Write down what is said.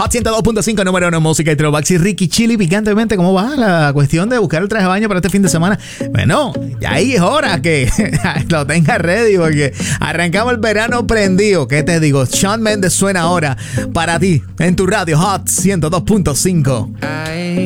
Hot 102.5, número 1, música y throwbacks. Y Ricky Chili, picantemente, ¿cómo va la cuestión de buscar el traje de baño para este fin de semana? Bueno, ya ahí es hora que lo tengas ready porque arrancamos el verano prendido. ¿Qué te digo? Shawn Mendes suena ahora para ti en tu radio Hot 102.5.